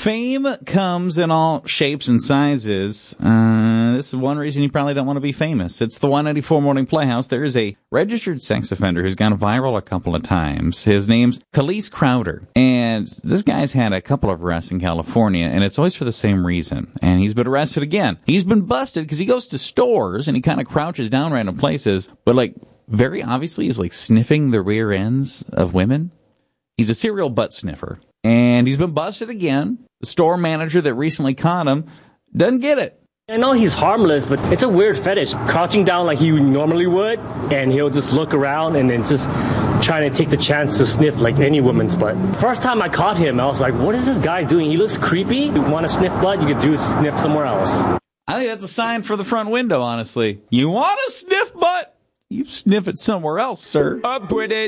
Fame comes in all shapes and sizes. This is one reason you probably don't want to be famous. It's the 194 Morning Playhouse. There is a registered sex offender who's gone viral a couple of times. His name's Kaliese Crowder. And this guy's had a couple of arrests in California, and it's always for the same reason. And he's been arrested again. He's been busted because he goes to stores and he kind of crouches down random places, but very obviously is sniffing the rear ends of women. He's a serial butt sniffer. And he's been busted again. The store manager that recently caught him doesn't get it. I know he's harmless, but it's a weird fetish. Crouching down like he normally would, and he'll just look around and then just trying to take the chance to sniff any woman's butt. First time I caught him, I was like, what is this guy doing? He looks creepy. You want to sniff butt? You could sniff somewhere else. I think that's a sign for the front window, honestly. You want to sniff butt? You sniff it somewhere else, sir. Up with it.